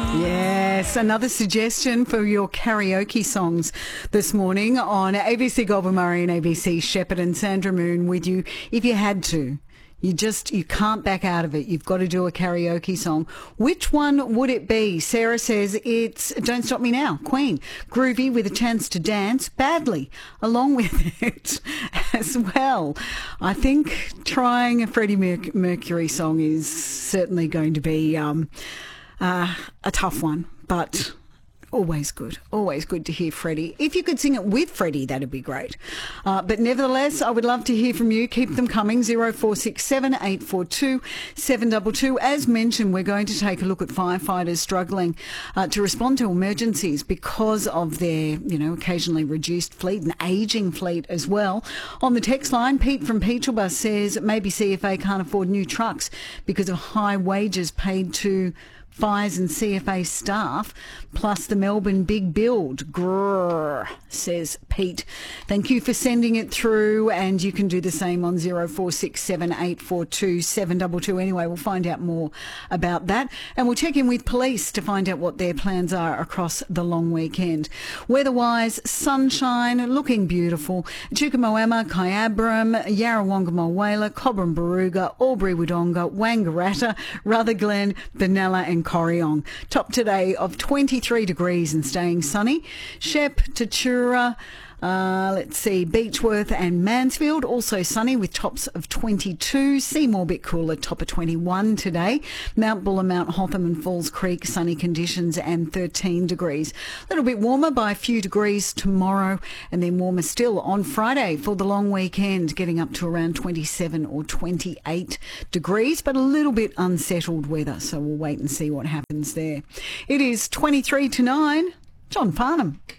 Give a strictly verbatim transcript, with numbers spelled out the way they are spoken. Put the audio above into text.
Yes, another suggestion for your karaoke songs this morning on A B C Goulburn Murray and A B C Shepherd, and Sandra Moon with you. If you had to, you just, you can't back out of it. You've got to do a karaoke song. Which one would it be? Sarah says it's Don't Stop Me Now, Queen. Groovy with a chance to dance badly along with it as well. I think trying a Freddie Merc- Mercury song is certainly going to be um, uh, a tough one, but always good. Always good to hear Freddie. If you could sing it with Freddie, that'd be great. Uh, but nevertheless, I would love to hear from you. Keep them coming. zero four six seven, eight four two, seven two two. As mentioned, we're going to take a look at firefighters struggling uh, to respond to emergencies because of their, you know, occasionally reduced fleet and ageing fleet as well. On the text line, Pete from Peachtree says maybe C F A can't afford new trucks because of high wages paid to fires and C F A staff, plus the Melbourne big build. Grrr, says Pete. Thank you for sending it through, and you can do the same on zero four six seven, eight four two, seven two two. Anyway, we'll find out more about that, and we'll check in with police to find out what their plans are across the long weekend. Weather-wise, sunshine, looking beautiful. Chukamoama, Kyabram, Yarrawonga, Mulwala, Cobram, Baruga, Albury, Wodonga, Wangaratta, Rutherglen, Benalla and Corryong. Top today of twenty-three degrees and staying sunny. Shep, Tatura, uh, let's see, Beechworth and Mansfield, also sunny with tops of twenty-two. Seymour a bit cooler, top of twenty-one today. Mount Buller, Mount Hotham and Falls Creek, sunny conditions and thirteen degrees. A little bit warmer by a few degrees tomorrow, and then warmer still on Friday for the long weekend, getting up to around twenty-seven or twenty-eight degrees, but a little bit unsettled weather, so we'll wait and see what happens there. It is twenty-three to nine. John Farnham.